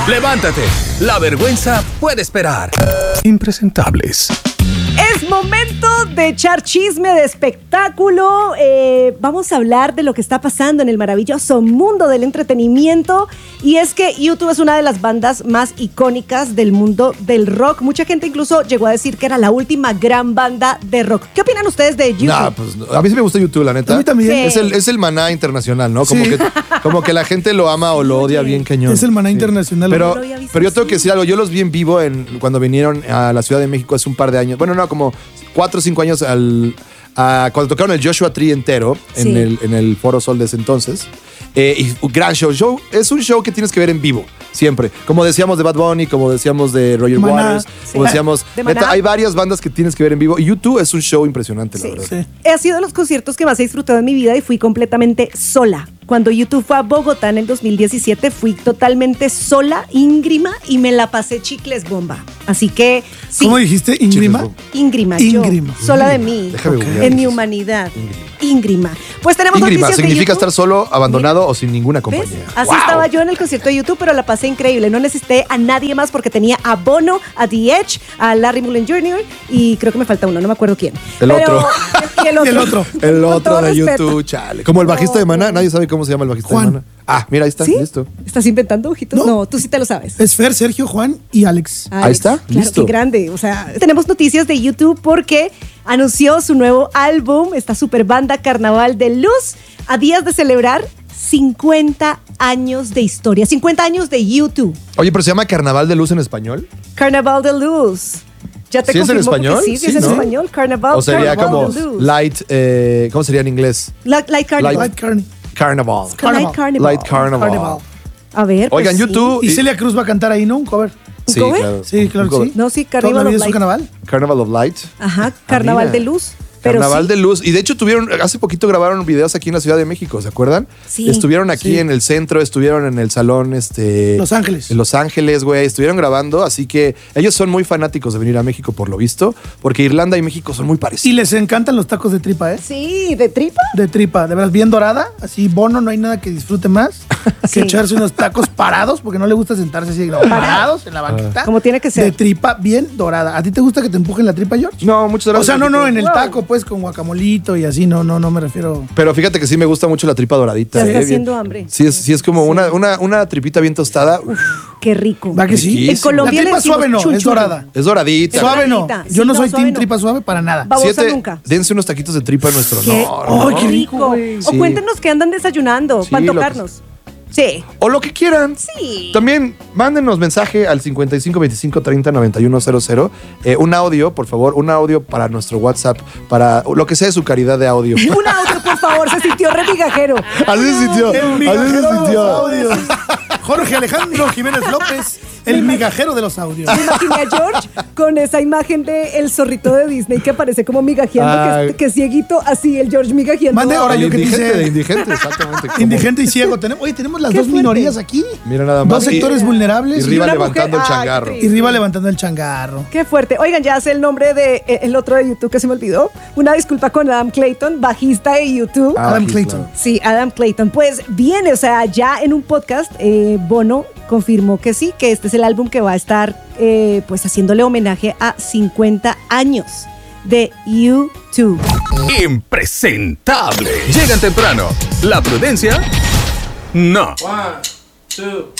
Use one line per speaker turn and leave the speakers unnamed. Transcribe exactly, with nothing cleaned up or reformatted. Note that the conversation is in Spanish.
Levántate, la vergüenza puede esperar. Impresentables.
Es momento de echar chisme de espectáculo. Eh, vamos a hablar de lo que está pasando en el maravilloso mundo del entretenimiento. Y es que YouTube es una de las bandas más icónicas del mundo del rock. Mucha gente incluso llegó a decir que era la última gran banda de rock. ¿Qué opinan ustedes de YouTube?
Nah, pues, a mí sí me gusta YouTube, la neta.
A mí también.
Sí.
Es el, es el maná internacional, ¿no? Como,
Sí.
que, como que la gente lo ama o lo odia bien cañón.
Es el maná
Sí.
internacional.
Pero,
No lo había visto
pero yo tengo
así.
que decir algo. Yo los vi en vivo en, cuando vinieron a la Ciudad de México hace un par de años. Bueno, no, como cuatro o cinco años al, a- cuando tocaron el Joshua Tree entero en,
Sí.
el, en el Foro Sol de ese entonces. Eh, y un gran show. show. Es un show que tienes que ver en vivo, siempre. Como decíamos de Bad Bunny, como decíamos de Roger
Maná.
Waters,
Sí.
como decíamos...
De
neta,
Maná.
hay varias bandas que tienes que ver en vivo. Y YouTube es un show impresionante,
Sí.
la verdad.
Sí.
Ha sido de los conciertos que más he disfrutado en mi vida y fui completamente sola. Cuando YouTube fue a Bogotá en el dos mil diecisiete, fui totalmente sola, íngrima, y me la pasé chicles bomba. Así que, sí,
¿Cómo dijiste? ¿Íngrima?
Chicles,
íngrima,
Íngrima.
yo, sola de mí,
Déjame
Ok.
googlear
en mi
eso.
humanidad, íngrima. Pues tenemos
Íngrima
noticias de
significa
YouTube.
estar solo, abandonado o sin ninguna
¿Ves?
compañía.
Así
¡Wow!
estaba yo en el concierto de YouTube, pero la pasé increíble. No necesité a nadie más porque tenía a Bono, a The Edge, a Larry Mullen junior y creo que me falta uno, no me acuerdo quién.
El
Pero-
otro.
Y el otro.
Y el otro.
El
Con
otro
todo
de
respeto.
YouTube, chale. Como el bajista de Maná, nadie sabe cómo se llama el bajista
Juan.
de Maná. Ah, mira, ahí está,
¿Sí?
listo.
¿Estás inventando, ojitos?
No.
No, tú sí te lo sabes.
Es Fer, Sergio, Juan y Alex.
Alex,
Ahí está,
claro,
listo.
qué grande. O sea, tenemos noticias de YouTube porque anunció su nuevo álbum, esta super banda Carnaval de Luz, a días de celebrar cincuenta años de historia, cincuenta años de YouTube.
Oye, pero se llama Carnaval de Luz en español.
Carnaval de Luz. Ya te
¿Sí es en
confirmo porque
español?
Sí, sí,
Sí,
es en
¿no?
español. Carnaval.
O sería
Carnaval
como
de Luz.
Light, eh, ¿cómo sería en inglés?
Light, Light Carnival.
Light Carney.
Carnaval.
Carnival.
Light Carnival.
Light Carnaval.
Carnival.
A ver. pues
Oigan,
sí.
YouTube.
Y Celia Cruz va a cantar ahí, ¿no? Un cover.
Sí,
cover?
claro.
Sí, claro
Un cover.
que sí.
No, sí,
Toda
Carnival
la vida
of
es un
Light.
carnaval.
Carnival of Light.
Ajá, Carnaval
mira.
de Luz. Pero
Carnaval
sí.
de Luz. Y de hecho tuvieron, hace poquito grabaron videos aquí en la Ciudad de México, ¿se acuerdan?
Sí.
Estuvieron aquí
Sí.
en el centro, estuvieron en el salón, este.
Los Ángeles.
En Los Ángeles, güey. Estuvieron grabando, así que ellos son muy fanáticos de venir a México, por lo visto, porque Irlanda y México son muy
Y
parecidos.
les encantan los tacos de tripa, ¿eh?
Sí, de tripa.
De tripa, de verdad, bien dorada. Así, Bono, no hay nada que disfrute más
Sí.
que echarse unos tacos parados, porque no le gusta sentarse así, no, parados en la banquita.
Como tiene que ser.
De tripa bien dorada. ¿A ti te gusta que te empujen la tripa, George?
No, muchas
O
gracias.
sea, no, no, en el
Wow.
taco, pues, con guacamolito y así, no, no, no me refiero.
Pero fíjate que sí me gusta mucho la tripa doradita.
Ya está
eh, bien-
haciendo hambre.
Sí, es, sí es como Una, una, una tripita bien tostada. Uf,
Qué rico.
¿Va que sí?
Riquísimo.
En Colombia
La
le
tripa
decimos
suave no, es
chunchurro.
dorada.
es doradita.
Suave no.
doradita.
Yo
Sí,
no
no,
soy
suave
team
no.
tripa suave para nada.
Babosa
Siete-
nunca.
Dense unos taquitos de tripa nuestro.
¿Qué?
No, no,
Ay,
no.
qué rico, güey.
O
Sí.
cuéntenos qué andan desayunando
Sí,
para
lo que-
tocarnos. Sí.
O lo que quieran.
Sí.
También mándenos mensaje al cincuenta y cinco veinticinco treinta noventa y uno cero cero. Eh, un audio, por favor, un audio para nuestro WhatsApp, para lo que sea de su calidad de audio.
Un audio, por favor, se sintió remigajero.
Así se sintió.
El
Así se
migajero de los
sintió.
audios. Jorge Alejandro Jiménez López, el migajero de los audios.
Me imaginé a George con esa imagen de el zorrito de Disney que parece como migajeando,
Ay.
que, que cieguito, así el George migajeando.
Mande ahora
El
yo que
indigente
dice
de indigente, exactamente. como-
indigente y ciego. Tenemos, oye, tenemos las
Qué
dos
fuerte.
minorías aquí.
Mira nada más.
Dos sectores
Y-
vulnerables.
Y Riva
una
levantando
mujer-
el
Ay,
changarro.
qué
Y Riva levantando el changarro.
Qué fuerte. Oigan, ya sé el nombre de eh, el otro de YouTube que se me olvidó. Una disculpa con Adam Clayton, bajista de YouTube.
Ah,
Adam
sí,
Clayton.
claro.
Sí, Adam Clayton. Pues viene, o sea, ya en un podcast, eh, Bono confirmó que sí, que este es el álbum que va a estar eh, pues haciéndole homenaje a cincuenta años de YouTube.
Impresentable. Llegan temprano. La prudencia, no.